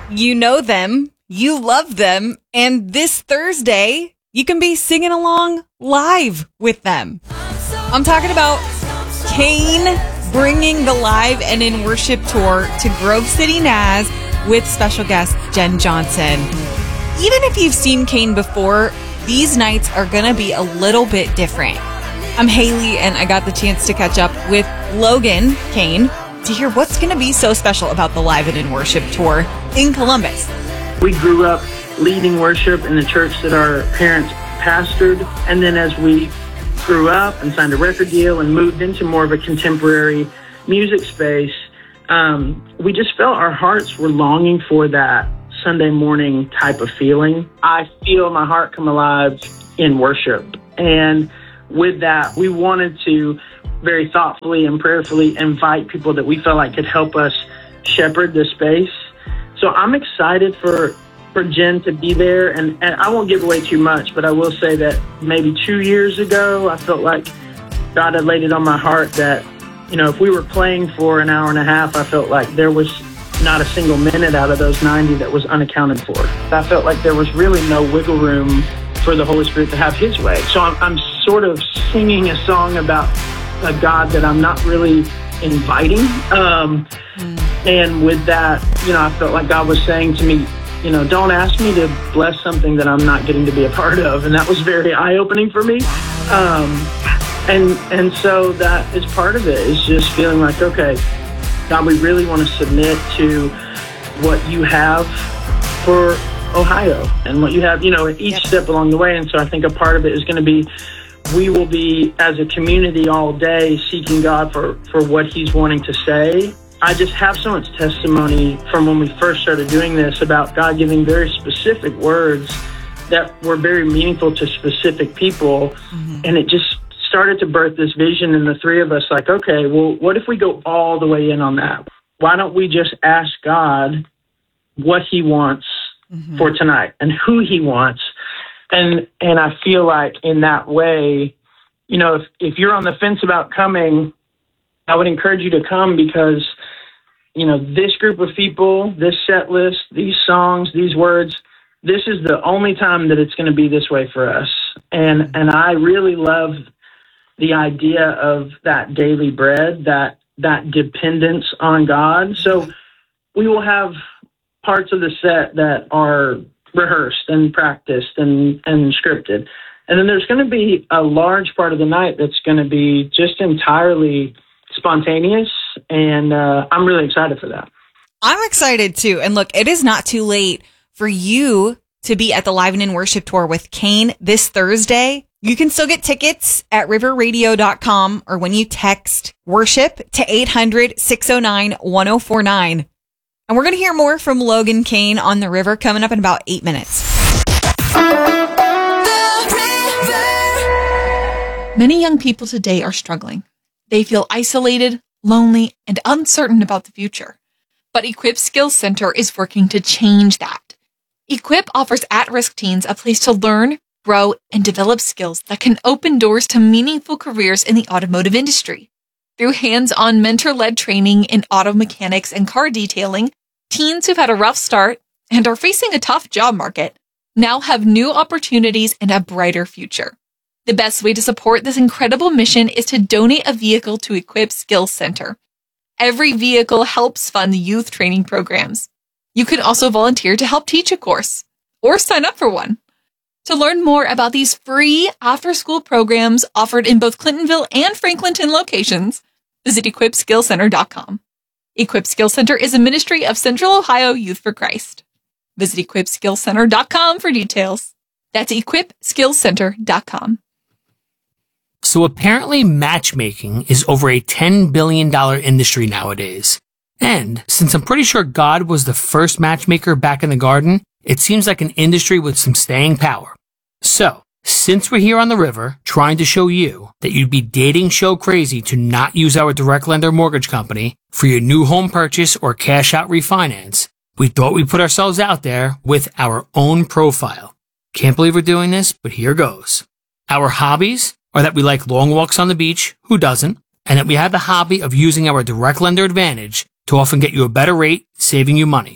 You know them, you love them, and this Thursday, you can be singing along live with them. I'm talking about Cain bringing the Live and in Worship tour to Grove City, Naz with special guest Jen Johnson. Even if you've seen Cain before, these nights are going to be a little bit different. I'm Haley, and I got the chance to catch up with Logan Cain to hear what's going to be so special about the Live and in Worship tour in Columbus. We grew up leading worship in the church that our parents pastored, and then as we grew up and signed a record deal and moved into more of a contemporary music space, we just felt our hearts were longing for that Sunday morning type of feeling. I feel my heart come alive in worship, and with that, we wanted to very thoughtfully and prayerfully invite people that we felt like could help us shepherd this space. So I'm excited for Jen to be there, and I won't give away too much, but I will say that maybe 2 years ago, I felt like God had laid it on my heart that, you know, if we were playing for an hour and a half, I felt like there was not a single minute out of those 90 that was unaccounted for. I felt like there was really no wiggle room for the Holy Spirit to have his way. So I'm sort of singing a song about a God that I'm not really inviting. And with that, you know, I felt like God was saying to me, you know, don't ask me to bless something that I'm not getting to be a part of. And that was very eye-opening for me. And so that is part of it, is just feeling like, okay, God, we really want to submit to what you have for Ohio and what you have, you know, at each step along the way. And so I think a part of it is going to be, we will be as a community all day seeking God for what he's wanting to say. I just have so much testimony from when we first started doing this about God giving very specific words that were very meaningful to specific people. Mm-hmm. And it just started to birth this vision in the three of us, like, okay, well, what if we go all the way in on that? Why don't we just ask God what he wants mm-hmm. for tonight and who he wants? And I feel like in that way, you know, if you're on the fence about coming, I would encourage you to come, because, you know, this group of people, this set list, these songs, these words, this is the only time that it's going to be this way for us. And I really love the idea of that daily bread, that dependence on God. So we will have parts of the set that are rehearsed and practiced and scripted. And then there's going to be a large part of the night that's going to be just entirely spontaneous. And I'm really excited for that. I'm excited too. And look, it is not too late for you to be at the Live and in Worship tour with Cain this Thursday. You can still get tickets at riverradio.com or when you text worship to 800-609-1049. And we're going to hear more from Logan Cain on The River coming up in about 8 minutes. Many young people today are struggling. They feel isolated, lonely, and uncertain about the future. But Equip Skills Center is working to change that. Equip offers at-risk teens a place to learn, grow, and develop skills that can open doors to meaningful careers in the automotive industry. Through hands-on mentor-led training in auto mechanics and car detailing, teens who've had a rough start and are facing a tough job market now have new opportunities and a brighter future. The best way to support this incredible mission is to donate a vehicle to Equip Skills Center. Every vehicle helps fund the youth training programs. You can also volunteer to help teach a course or sign up for one. To learn more about these free after-school programs offered in both Clintonville and Franklinton locations, visit equipskillcenter.com. Equip Skills Center is a ministry of Central Ohio Youth for Christ. Visit equipskillcenter.com for details. That's equipskillcenter.com. So apparently matchmaking is over a $10 billion industry nowadays. And since I'm pretty sure God was the first matchmaker back in the garden, it seems like an industry with some staying power. So, since we're here on the river trying to show you that you'd be dating show crazy to not use our direct lender mortgage company for your new home purchase or cash out refinance, we thought we'd put ourselves out there with our own profile. Can't believe we're doing this, but here goes. Our hobbies are that we like long walks on the beach, who doesn't, and that we have the hobby of using our direct lender advantage to often get you a better rate, saving you money.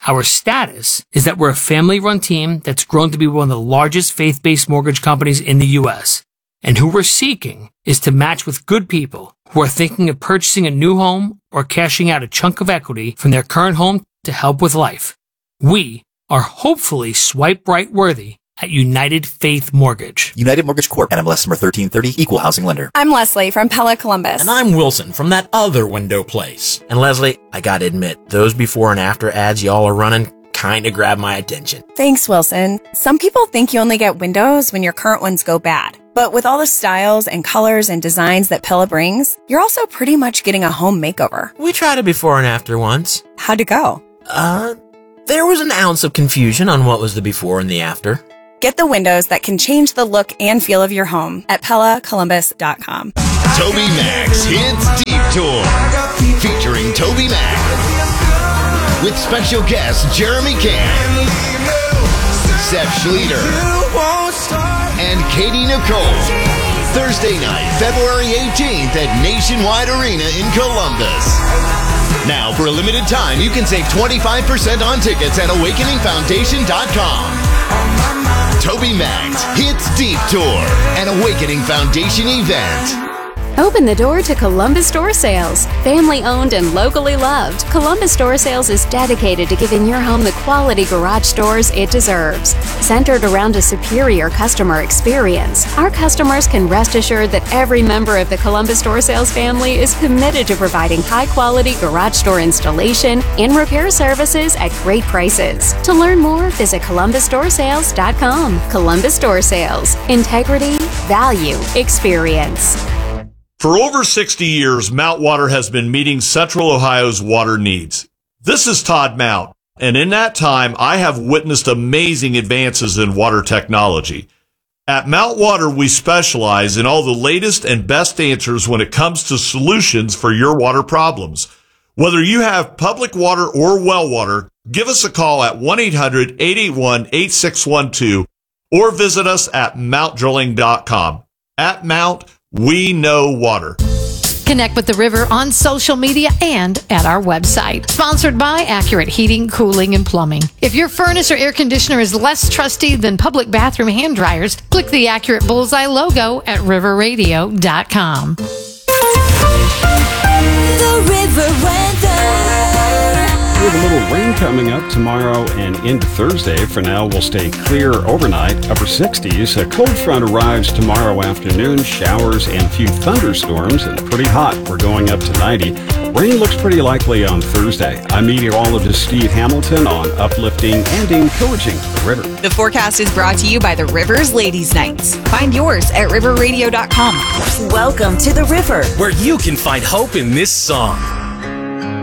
Our status is that we're a family-run team that's grown to be one of the largest faith-based mortgage companies in the U.S. And who we're seeking is to match with good people who are thinking of purchasing a new home or cashing out a chunk of equity from their current home to help with life. We are hopefully swipe right worthy at United Faith Mortgage. United Mortgage Corp. NMLS number 1330, Equal Housing Lender. I'm Leslie from Pella Columbus. And I'm Wilson from that other window place. And Leslie, I gotta admit, those before and after ads y'all are running kinda grab my attention. Thanks, Wilson. Some people think you only get windows when your current ones go bad. But with all the styles and colors and designs that Pella brings, you're also pretty much getting a home makeover. We tried a before and after once. How'd it go? There was an ounce of confusion on what was the before and the after. Get the windows that can change the look and feel of your home at PellaColumbus.com. Toby Mac's Hits Deep Tour, featuring Toby Mac, with special guests Jeremy Camp, Seth Schleter, and Katie Nicole. Thursday night, February 18th at Nationwide Arena in Columbus. Now, for a limited time, you can save 25% on tickets at AwakeningFoundation.com. Toby Mac's Hits Deep Tour, an Awakening Foundation event. Open the door to Columbus Door Sales. Family owned and locally loved, Columbus Door Sales is dedicated to giving your home the quality garage doors it deserves. Centered around a superior customer experience, our customers can rest assured that every member of the Columbus Door Sales family is committed to providing high-quality garage door installation and repair services at great prices. To learn more, visit columbusdoorsales.com. Columbus Door Sales. Integrity, value, experience. For over 60 years, Mount Water has been meeting Central Ohio's water needs. This is Todd Mount, and in that time, I have witnessed amazing advances in water technology. At Mount Water, we specialize in all the latest and best answers when it comes to solutions for your water problems. Whether you have public water or well water, give us a call at 1-800-881-8612 or visit us at mountdrilling.com. At Mount, we know water. Connect with the River on social media and at our website. Sponsored by Accurate Heating, Cooling, and Plumbing. If your furnace or air conditioner is less trusty than public bathroom hand dryers, click the Accurate Bullseye logo at riverradio.com. The River Weather. We have a little rain coming up tomorrow and into Thursday. For now, we'll stay clear overnight, upper 60s. A cold front arrives tomorrow afternoon, showers and a few thunderstorms, and pretty hot. We're going up to 90. Rain looks pretty likely on Thursday. I'm meteorologist Steve Hamilton on uplifting and encouraging the river. The forecast is brought to you by the Rivers Ladies Nights. Find yours at riverradio.com. Welcome to the River, where you can find hope in this song.